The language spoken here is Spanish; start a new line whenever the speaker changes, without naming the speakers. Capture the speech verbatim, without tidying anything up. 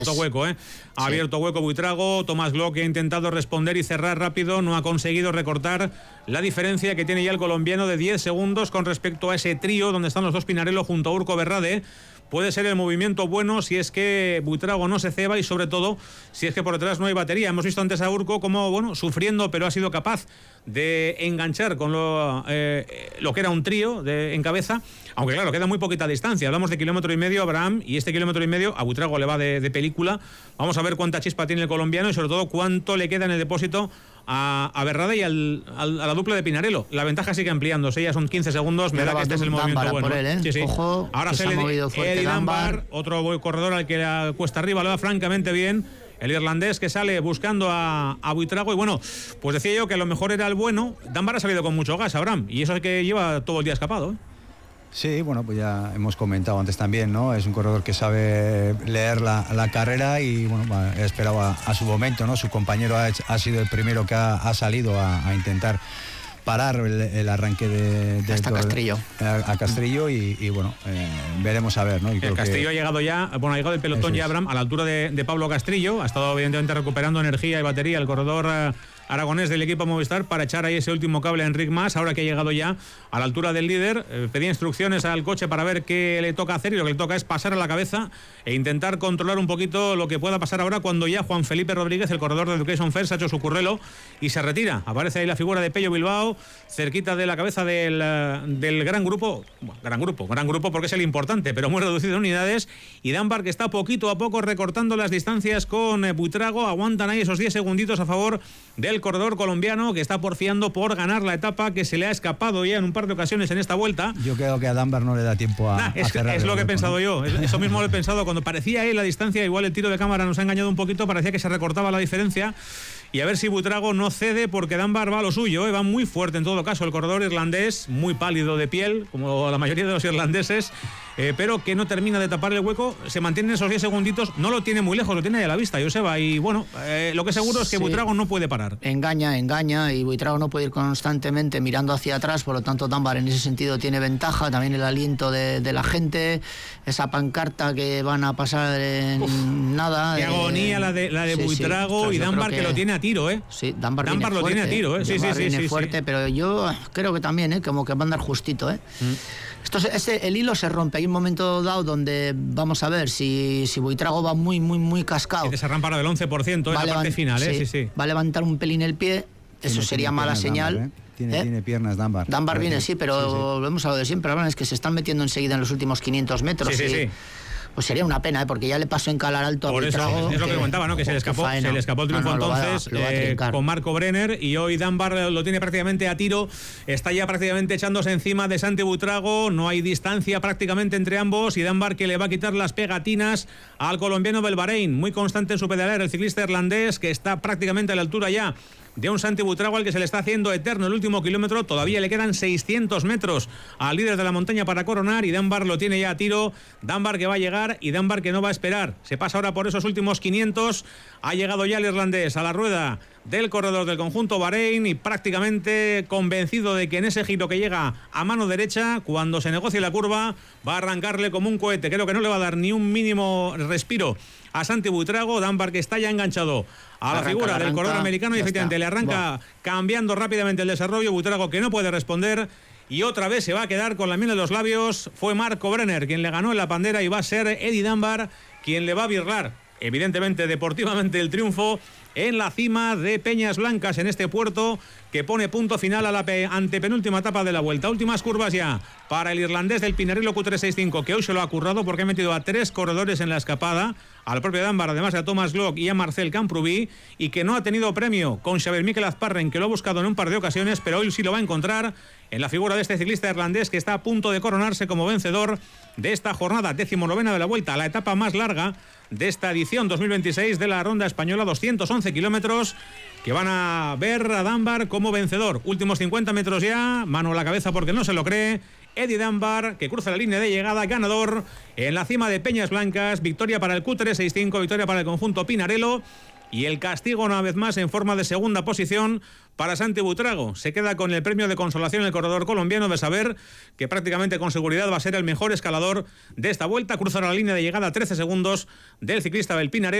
hueco, ¿eh? Ha sí. abierto hueco Buitrago. Tomás Glock ha intentado responder y cerrar rápido, no ha conseguido recortar la diferencia que tiene ya el colombiano de diez segundos con respecto a ese trío donde están los dos Pinarello junto a Urco Berrade. Puede ser el movimiento bueno si es que Buitrago no se ceba y sobre todo si es que por detrás no hay batería. Hemos visto antes a Urco como, bueno, sufriendo, pero ha sido capaz de enganchar con lo, eh, lo que era un trío de, en cabeza, aunque claro, queda muy poquita distancia. Hablamos de kilómetro y medio, Abraham, y este kilómetro y medio a Buitrago le va de, de película. Vamos a ver cuánta chispa tiene el colombiano y sobre todo cuánto le queda en el depósito a, a Berrade y al, al, a la dupla de Pinarello. La ventaja sigue ampliándose, ya son quince segundos, me da que este es el movimiento bueno.
Por él, ¿eh?
Sí, sí.
Ojo,
ahora se, se le movido fuerte Dunbar, otro corredor al que la cuesta arriba le va francamente bien. El irlandés que sale buscando a, a Buitrago. Y bueno, pues decía yo que a lo mejor era el bueno. Dunbar ha salido con mucho gas, Abraham, y eso es que lleva todo el día escapado, ¿eh?
Sí, bueno, pues ya hemos comentado antes también, ¿no? Es un corredor que sabe leer la, la carrera y, bueno, esperaba a, a su momento, ¿no? Su compañero ha, ha sido el primero que ha, ha salido a, a intentar parar el, el arranque de, de
hasta
todo,
Castrillo
a, a Castrillo y, y bueno, eh, veremos a ver, ¿no? Y
el Castrillo que... ha llegado ya, bueno, ha llegado el pelotón ya, Abraham, a la altura de, de Pablo Castrillo. Ha estado evidentemente recuperando energía y batería el corredor eh, aragonés del equipo Movistar para echar ahí ese último cable a Enric Mas, ahora que ha llegado ya a la altura del líder. Eh, pedía instrucciones al coche para ver qué le toca hacer y lo que le toca es pasar a la cabeza e intentar controlar un poquito lo que pueda pasar ahora cuando ya Juan Felipe Rodríguez, el corredor de Education First, ha hecho su currelo y se retira. Aparece ahí la figura de Pello Bilbao cerquita de la cabeza del, del gran grupo, bueno, gran grupo, gran grupo porque es el importante, pero muy reducido en unidades, y Dunbar que está poquito a poco recortando las distancias con eh, Buitrago. Aguantan ahí esos diez segunditos a favor del corredor colombiano que está porfiando por ganar la etapa que se le ha escapado ya en un par de ocasiones en esta vuelta.
Yo creo que a Dunbar no le da tiempo a,
nah, es,
a cerrar
es lo que he pensado, ¿no? yo, eso mismo lo he pensado cuando parecía ahí la distancia. Igual el tiro de cámara nos ha engañado un poquito, parecía que se recortaba la diferencia. Y a ver si Buitrago no cede porque Dunbar va a lo suyo, ¿eh? Va muy fuerte en todo caso el corredor irlandés, muy pálido de piel, como la mayoría de los irlandeses, eh, pero que no termina de tapar el hueco, se mantiene esos diez segunditos, no lo tiene muy lejos, lo tiene ahí a la vista, Joseba, y bueno, eh, lo que seguro es que sí. Buitrago no puede parar.
Engaña, engaña, y Buitrago no puede ir constantemente mirando hacia atrás, por lo tanto Dunbar en ese sentido tiene ventaja, también el aliento de, de la gente, esa pancarta que van a pasar en Uf, nada.
Qué
eh,
agonía la de, la de
sí,
Buitrago
sí,
y Dunbar que, que lo tiene a tiro, ¿eh?
Sí, Dunbar,
Dunbar lo
fuerte,
tiene a tiro, ¿eh? Sí,
Dunbar
sí, sí,
viene
sí,
fuerte,
sí.
Pero yo creo que también, ¿eh? Como que va a andar justito, ¿eh? Mm. Esto, este, el hilo se rompe. Hay un momento dado donde vamos a ver si, si Buitrago va muy, muy, muy cascado.
Que se arranca del once por ciento en la parte final, ¿eh?
Sí,
sí, sí.
Va a levantar un pelín el pie, eso tiene, sería tiene mala señal.
Dunbar, ¿eh? Tiene,
¿Eh?
tiene piernas Dunbar.
Dunbar viene, sí, pero sí, sí. volvemos a lo de siempre. Es que se están metiendo enseguida en los últimos quinientos metros.
Sí, sí,
y,
sí.
Pues sería una pena, ¿eh? Porque ya le pasó en calar alto a
Por eso,
Buitrago.
es, es lo que, que comentaba, ¿no? Que se le escapó, se le escapó el triunfo no, no, entonces va, eh, con Marco Brenner, y hoy Dunbar lo tiene prácticamente a tiro, está ya prácticamente echándose encima de Santi Buitrago, no hay distancia prácticamente entre ambos, y Dunbar que le va a quitar las pegatinas al colombiano del Bahrein, muy constante en su pedalera, el ciclista irlandés que está prácticamente a la altura ya de un Santi Buitrago al que se le está haciendo eterno el último kilómetro. Todavía le quedan seiscientos metros al líder de la montaña para coronar, y Dunbar lo tiene ya a tiro. Dunbar que va a llegar y Dunbar que no va a esperar. Se pasa ahora por esos últimos quinientos. Ha llegado ya el irlandés a la rueda del corredor del conjunto Bahrein y prácticamente convencido de que en ese giro que llega a mano derecha, cuando se negocie la curva, va a arrancarle como un cohete. Creo que no le va a dar ni un mínimo respiro a Santi Buitrago. Dunbar que está ya enganchado a la arranca, figura arranca, del corredor americano y efectivamente está. le arranca bueno. cambiando rápidamente el desarrollo. Buitrago que no puede responder y otra vez se va a quedar con la miel en los labios. Fue Marco Brenner quien le ganó en la pandera y va a ser Eddie Dunbar quien le va a birlar evidentemente deportivamente el triunfo en la cima de Peñas Blancas, en este puerto que pone punto final a la antepenúltima etapa de la vuelta. Últimas curvas ya para el irlandés del Pinarello Q trescientos sesenta y cinco, que hoy se lo ha currado porque ha metido a tres corredores en la escapada, al propio Dunbar, además a Thomas Glock y a Marcel Camprubí, y que no ha tenido premio con Xavier Miquel Azparren, que lo ha buscado en un par de ocasiones, pero hoy sí lo va a encontrar en la figura de este ciclista irlandés que está a punto de coronarse como vencedor de esta jornada decimonovena de la vuelta, la etapa más larga de esta edición dos mil veintiséis de la Ronda Española, doscientos once kilómetros que van a ver a Dunbar como vencedor. Últimos cincuenta metros ya, mano a la cabeza porque no se lo cree, Eddie Dunbar que cruza la línea de llegada, ganador en la cima de Peñas Blancas, victoria para el Q trescientos sesenta y cinco, victoria para el conjunto Pinarello, y el castigo una vez más en forma de segunda posición para Santi Buitrago. Se queda con el premio de consolación el corredor colombiano de saber que prácticamente con seguridad va a ser el mejor escalador de esta vuelta. Cruzará la línea de llegada a trece segundos del ciclista del Pinarello.